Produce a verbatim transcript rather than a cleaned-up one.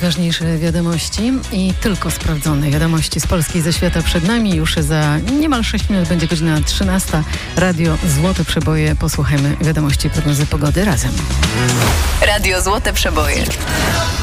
najważniejsze wiadomości i tylko sprawdzone wiadomości z Polski i ze świata przed nami. Już za niemal sześć minut będzie godzina trzynasta. Radio Złote Przeboje. Posłuchajmy wiadomości i prognozy pogody razem. Radio Złote Przeboje.